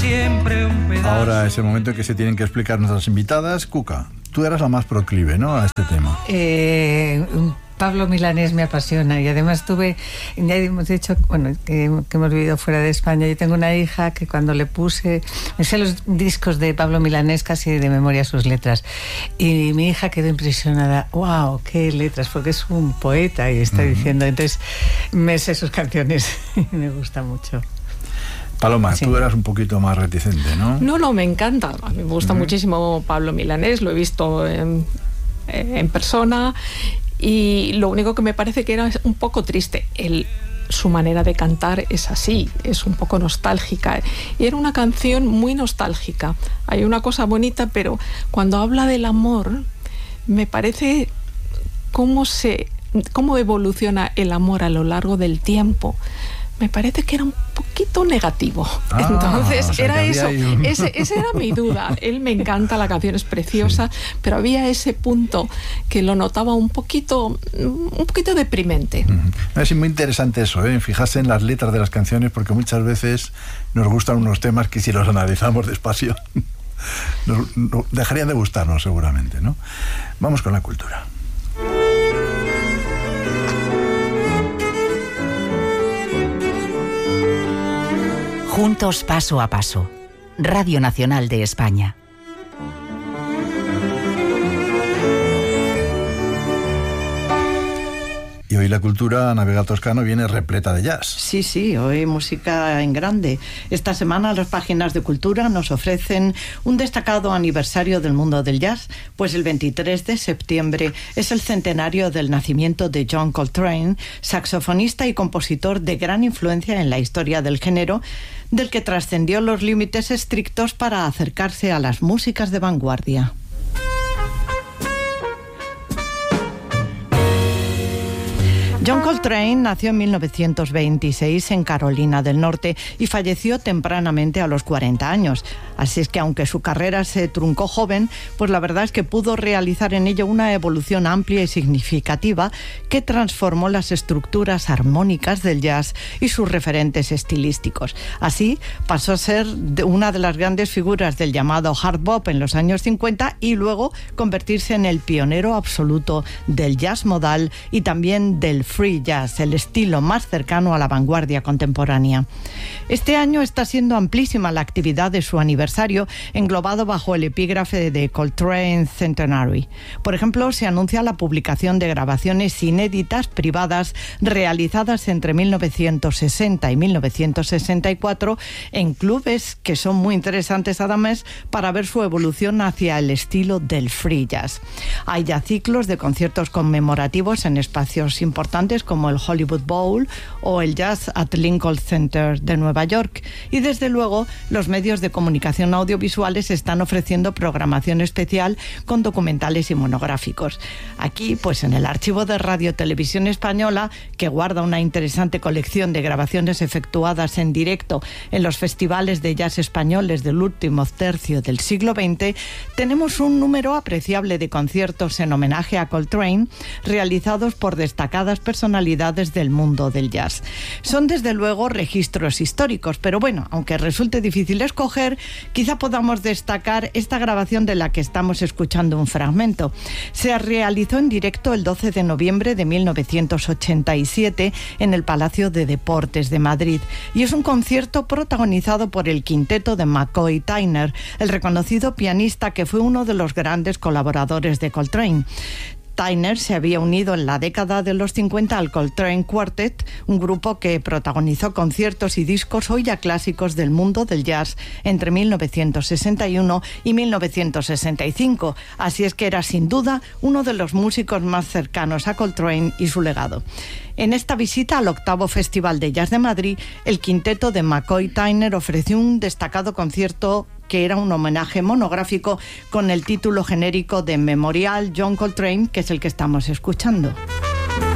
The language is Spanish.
siempre un pedazo. Ahora es el momento en que se tienen que explicar nuestras invitadas. Cuca, tú eras la más proclive, ¿no?, a este tema. Pablo Milanés me apasiona y además ya hemos dicho, bueno, que hemos vivido fuera de España. Yo tengo una hija que cuando le puse, me sé los discos de Pablo Milanés casi de memoria sus letras, y mi hija quedó impresionada. ¡Wow! ¡Qué letras! Porque es un poeta y está diciendo, entonces me sé sus canciones y me gusta mucho. Paloma, Sí. tú eras un poquito más reticente, ¿no? No, me encanta. A mí me gusta muchísimo Pablo Milanés, lo he visto en persona, y lo único que me parece que era un poco triste. Su manera de cantar es así, es un poco nostálgica. Y era una canción muy nostálgica. Hay una cosa bonita, pero cuando habla del amor, me parece cómo evoluciona el amor a lo largo del tiempo. Me parece que era un poquito negativo. Entonces, o sea, era eso. un... Esa era mi duda. Él me encanta, la canción es preciosa, sí, pero había ese punto que lo notaba un poquito deprimente. Es muy interesante eso, fijarse en las letras de las canciones, porque muchas veces nos gustan unos temas que si los analizamos despacio dejarían de gustarnos seguramente, ¿no? Vamos con la cultura. Juntos paso a paso. Radio Nacional de España. Y hoy la cultura, Ana Vega Toscano, viene repleta de jazz. Sí, hoy música en grande. Esta semana las páginas de cultura nos ofrecen un destacado aniversario del mundo del jazz, pues el 23 de septiembre es el centenario del nacimiento de John Coltrane, saxofonista y compositor de gran influencia en la historia del género, del que trascendió los límites estrictos para acercarse a las músicas de vanguardia. John Coltrane nació en 1926 en Carolina del Norte y falleció tempranamente a los 40 años. Así es que aunque su carrera se truncó joven, pues la verdad es que pudo realizar en ello una evolución amplia y significativa que transformó las estructuras armónicas del jazz y sus referentes estilísticos. Así pasó a ser una de las grandes figuras del llamado hard bop en los años 50 y luego convertirse en el pionero absoluto del jazz modal y también del free jazz, el estilo más cercano a la vanguardia contemporánea. Este año está siendo amplísima la actividad de su aniversario, englobado bajo el epígrafe de Coltrane Centenary. Por ejemplo, se anuncia la publicación de grabaciones inéditas privadas realizadas entre 1960 y 1964 en clubes que son muy interesantes además para ver su evolución hacia el estilo del free jazz. Hay ya ciclos de conciertos conmemorativos en espacios importantes como el Hollywood Bowl o el Jazz at Lincoln Center de Nueva York, y desde luego los medios de comunicación audiovisuales están ofreciendo programación especial con documentales y monográficos. Aquí, pues en el archivo de Radio Televisión Española, que guarda una interesante colección de grabaciones efectuadas en directo en los festivales de jazz españoles del último tercio del siglo XX, tenemos un número apreciable de conciertos en homenaje a Coltrane realizados por destacadas personalidades del mundo del jazz. Son desde luego registros históricos, pero bueno, aunque resulte difícil escoger, quizá podamos destacar esta grabación de la que estamos escuchando un fragmento. Se realizó en directo el 12 de noviembre de 1987 en el Palacio de Deportes de Madrid, y es un concierto protagonizado por el quinteto de McCoy Tyner, el reconocido pianista que fue uno de los grandes colaboradores de Coltrane. Tyner se había unido en la década de los 50 al Coltrane Quartet, un grupo que protagonizó conciertos y discos hoy ya clásicos del mundo del jazz entre 1961 y 1965. Así es que era sin duda uno de los músicos más cercanos a Coltrane y su legado. En esta visita al 8º Festival de Jazz de Madrid, el quinteto de McCoy Tyner ofreció un destacado concierto que era un homenaje monográfico con el título genérico de Memorial John Coltrane, que es el que estamos escuchando.